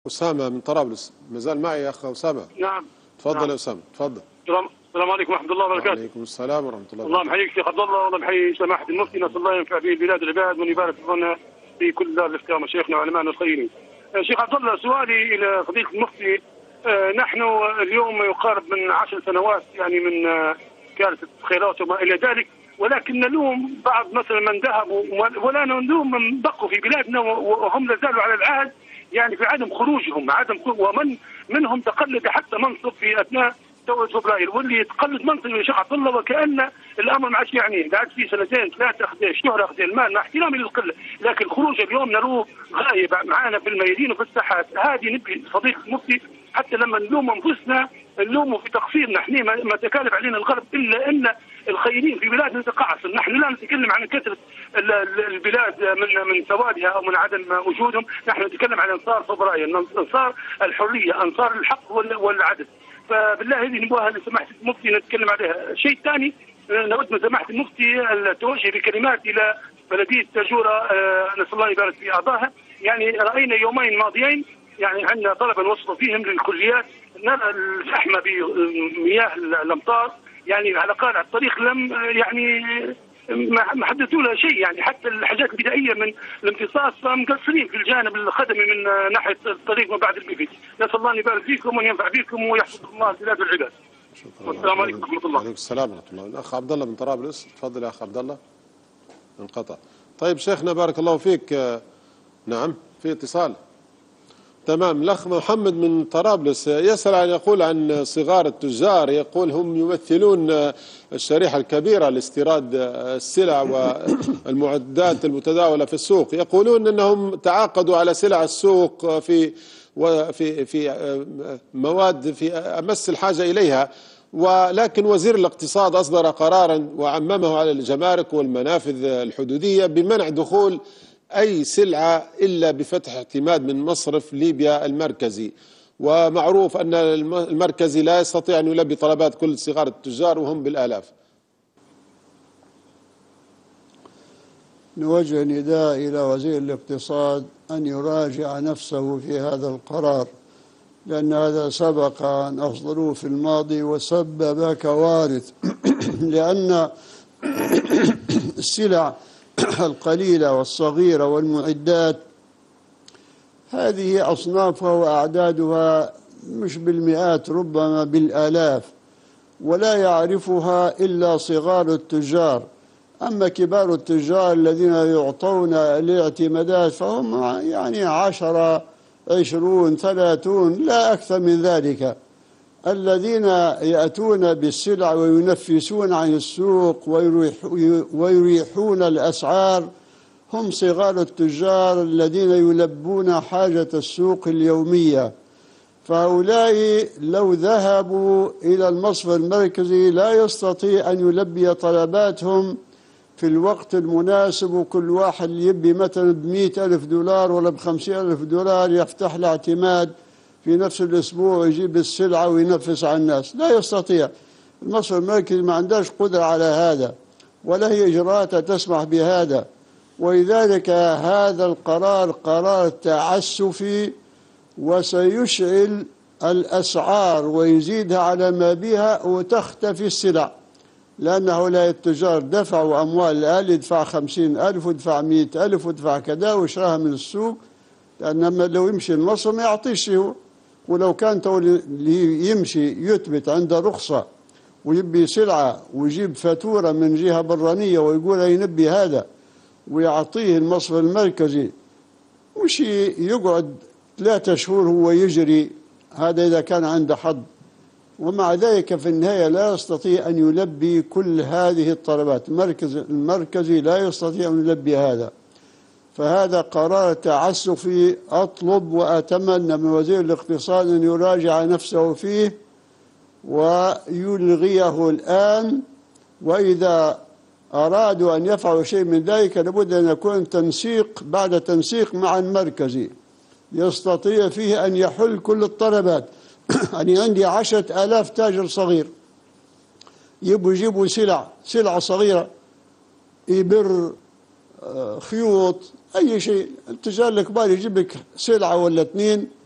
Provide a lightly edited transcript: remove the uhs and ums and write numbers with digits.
أسامة من طرابلس، ما زال معي يا أخ أسامة. نعم. تفضل نعم. يا أسامة، تفضل. السلام عليكم ورحمة الله وبركاته. وعليكم السلام ورحمة الله الله وبركاته. محييك شيخ عبد الله، والله محيي سماحة المفتي، نسأل الله ينفع به البلاد والعباد وأن يبارك لنا في كل دار الإفتاء مشايخنا وعلمائنا الخيرين. شيخ عبد الله، سؤالي إلى فضيلة المفتي، نحن اليوم يقارب من 10 سنوات يعني من كارثة خيرات وما إلى ذلك، ولكن نلوم بعض مثلا من ذهبوا ولا نلوم من بقوا في بلادنا وهم لا زالوا على العهد، يعني في عدم خروجهم، ومن منهم تقلد حتى منصب في اثناء ثوره فبراير، واللي يتقلد منصب يا شيخ عبد الله وكان الامر ما عادش يعني قاعد في سنتين ثلاثه اخذ شهره اخذ المال، مع احترامي للقله، لكن الخروج اليوم نروه غايب معانا في الميادين وفي الساحات. هذه نبي فضيله المفتي حتى لما نلوم انفسنا نلومه في تقصيرنا، احنا ما تكالب علينا الغرب الا ان الخيرين في بلادنا تقاعسوا. نحن لا نتكلم عن كثره البلاد من سوادها او من عدم وجودهم، نحن نتكلم عن انصار فبراير، انصار الحريه، انصار الحق والعدل. فبالله هذه نبغاها لسماحه المفتي نتكلم عليها. الشيء الثاني، نود من سماحه المفتي التوجه بكلمات الى بلديه تاجوره، نسال الله يبارك في اعضائها. يعني راينا يومين ماضيين يعني عندنا طلبه نوصلوا فيهم للكليات نرى الزحمه بمياه الامطار، يعني على الاقل الطريق لم يعني ما حدثوا لها شيء، يعني حتى الحاجات البدائيه من الامتصاص مقصرين في الجانب الخدمي من ناحيه الطريق وبعد البيفيد. نسال الله ان يبارك فيكم وان ينفع بكم ويحفظ الله البلاد والعباد. والسلام عليكم ورحمه الله. وعليكم السلام ورحمه الله. الاخ عبد الله من طرابلس، تفضل يا اخ عبد الله. انقطع. طيب شيخنا بارك الله فيك. نعم في اتصال. تمام. الأخ محمد من طرابلس يسأل يقول عن صغار التجار، يقول هم يمثلون الشريحة الكبيرة لاستيراد السلع والمعدات المتداولة في السوق، يقولون أنهم تعاقدوا على سلع السوق في مواد في أمس الحاجة إليها، ولكن وزير الاقتصاد أصدر قرارا وعممه على الجمارك والمنافذ الحدودية بمنع دخول أي سلعة إلا بفتح اعتماد من مصرف ليبيا المركزي، ومعروف أن المركزي لا يستطيع أن يلبي طلبات كل صغار التجار وهم بالآلاف. نوجه نداء إلى وزير الاقتصاد أن يراجع نفسه في هذا القرار، لأن هذا سبق أن أصدروه في الماضي وسبب كوارث لأن السلع القليلة والصغيرة والمعدات هذه أصنافها وأعدادها مش بالمئات ربما بالآلاف، ولا يعرفها إلا صغار التجار. أما كبار التجار الذين يعطون الاعتمادات فهم يعني 10 20 30 لا أكثر من ذلك. الذين يأتون بالسلع وينفسون عن السوق ويريحون الأسعار هم صغار التجار الذين يلبون حاجة السوق اليومية. فهؤلاء لو ذهبوا إلى المصرف المركزي لا يستطيع أن يلبي طلباتهم في الوقت المناسب، وكل واحد يبي مثلا $100,000 ولا $50,000 يفتح له اعتماد في نفس الأسبوع ويجيب السلعة وينفس على الناس، لا يستطيع. المصرف المركزي ما عندهاش قدرة على هذا ولا هي إجراءاتها تسمح بهذا، ولذلك هذا القرار قرار تعسفي وسيشعل الأسعار ويزيدها على ما بها وتختفي السلع، لأن هؤلاء التجار دفعوا أموال، الآن يدفع 50,000 ويدفع 100,000 ويدفع كذا ويشراها من السوق، لأن لو يمشي المصرف ما يعطيش هو، ولو كان اللي يمشي يثبت عنده رخصة ويبي سلعة ويجيب فاتورة من جهة برانية ويقول ينبي هذا ويعطيه المصرف المركزي، مش يقعد 3 شهور هو يجري، هذا إذا كان عنده حظ. ومع ذلك في النهاية لا يستطيع أن يلبي كل هذه الطلبات، المركزي لا يستطيع أن يلبي هذا. فهذا قرار تعسفي، أطلب وأتمنى من وزير الاقتصاد أن يراجع نفسه فيه ويلغيه الآن، وإذا أرادوا أن يفعلوا شيء من ذلك لابد أن يكون تنسيق، بعد تنسيق مع المركزي يستطيع فيه أن يحل كل الطلبات. أنا عندي 10,000 تاجر صغير يجيبوا سلع صغيرة، إبر، خيوط، أي شيء. التجار الكبار يجيب لك سلعة ولا 2